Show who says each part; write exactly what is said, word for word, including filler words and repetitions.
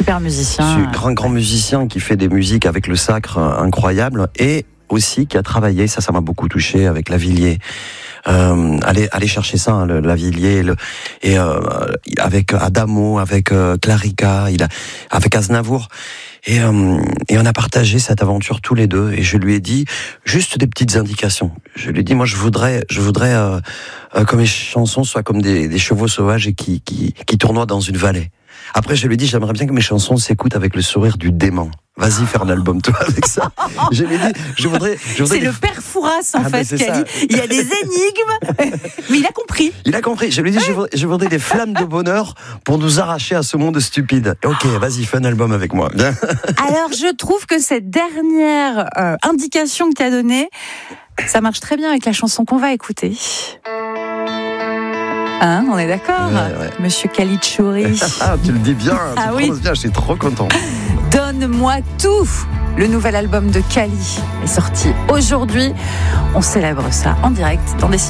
Speaker 1: super musicien.
Speaker 2: C'est grand, grand musicien qui fait des musiques avec le sacre incroyable et aussi qui a travaillé, ça, ça m'a beaucoup touché, avec Lavilliers. Euh, allez, allez chercher ça, hein, le, Lavilliers, le, et euh, avec Adamo, avec euh, Clarica, il a, avec Aznavour. Et, euh, et on a partagé cette aventure tous les deux. Et je lui ai dit juste des petites indications. Je lui ai dit, moi, je voudrais, je voudrais euh, euh, que mes chansons soient comme des, des chevaux sauvages et qui, qui, qui tournoient dans une vallée. Après, je lui ai dit, j'aimerais bien que mes chansons s'écoutent avec le sourire du dément. Vas-y, faire un album, toi, avec ça. Je lui ai dit, je voudrais... Je voudrais
Speaker 1: c'est
Speaker 2: des...
Speaker 1: le père Fouras, en
Speaker 2: ah,
Speaker 1: fait, qui a dit, il y a des énigmes, mais il a compris.
Speaker 2: Il a compris. Je lui ai dit, je voudrais, je voudrais des flammes de bonheur pour nous arracher à ce monde stupide. Ok, vas-y, fais un album avec moi.
Speaker 1: Alors, je trouve que cette dernière euh, indication que tu as donnée, ça marche très bien avec la chanson qu'on va écouter. Hein, on est d'accord,
Speaker 2: ouais, ouais.
Speaker 1: Monsieur Khalid Chouri.
Speaker 2: Ah, tu le dis bien, tu
Speaker 1: ah,
Speaker 2: le
Speaker 1: oui.
Speaker 2: prononces bien, je suis trop content.
Speaker 1: Donne-moi tout. Le nouvel album de Kali est sorti aujourd'hui. On célèbre ça en direct dans des